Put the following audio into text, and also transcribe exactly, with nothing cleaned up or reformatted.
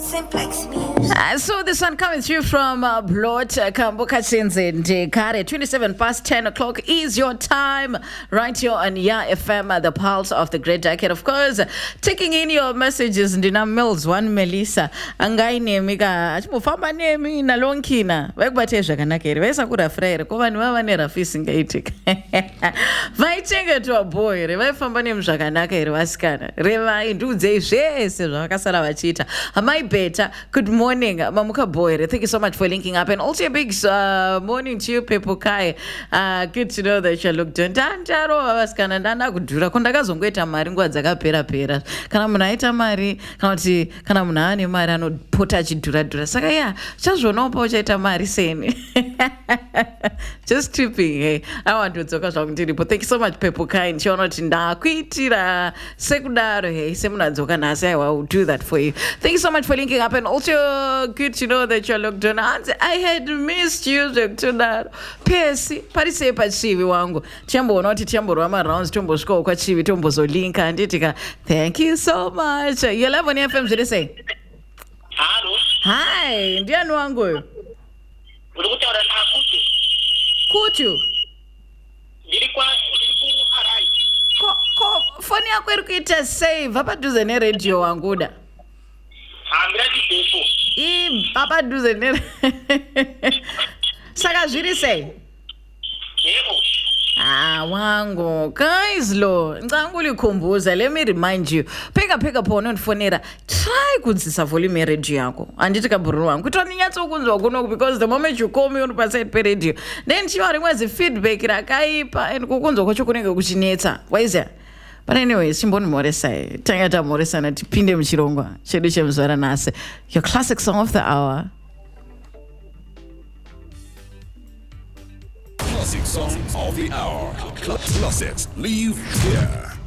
Simplex Music. Uh, so this one coming through from uh, Blot uh, Kambuka Sinze Kare. twenty-seven past ten o'clock is your time right here on Ya F M, uh, the pulse of the great decade. Of course, taking in your messages. Ndina Mills one Melissa angai nemika achimufamba nemi nalonkina vekubate zvakanaka vaisa kurafuraira kuva nevava nerafisi ngaitika vaichengetwa boy here vaifamba nemi zvakanaka here vasikana revai ndiudzei zvese zvavakasara vachiita. Amai Beta, good morning Mamuka boy. Thank you so much for linking up, and also a big uh, morning to you Pepo Kai. Uh, good to know that you looked on Tantaro vasikana ndana kudhura kundakazongoita mari nguva dzakapera pera kana munhu aita mari kana kuti kana munhu ane mari anopota achidhura-dhura saka ya chazvonaopa uchaita mari seni just tripping. Hey, I want to talk about ndiripo. Thank you so much Pepo Kai. Ndichiona kuti ndakuitira sekudaro. Hey, semunhu adzoka nhasi I will do that for you. Thank you so much for linking up, and also good to know that you're locked on. I had missed you Dr. Pesi parise pachivi wangu chamboona kuti chamborwa marounds tombosvikawo kwachivi tombozolinka handitika. Thank you so much. You love on F M zviri sei? Hello. Hi, ndiani wangu uyu? Uri kutaura nakuti? Kutu. Ndiri kwa ndiri ku Arai. Ko ko foni yako iri kuita save padhuze neredio wanguda. Hamira chipepo. I padhuze ne saka zviri sei? Yebo. Ah, wangu guys lo ncangu likhumbuza. Let me remind you, pheka pheka pona undifonera, try kudzisa volume radio yako anditi kabhuru wangu kuti waninyatsa kunzwa kunoku, because the moment you call me uri paside peradio then chiva rimwe zifeedback rakaipa and kukunzwa kwacho kunenge kuchinetsa waiziya. But anyways, chimbonimoresai tanga tamoresana tipinde muchirongwa chedu chemuzuva ranhasi. Your classic song of the hour. Classic song of the hour. Cl- Classics live here.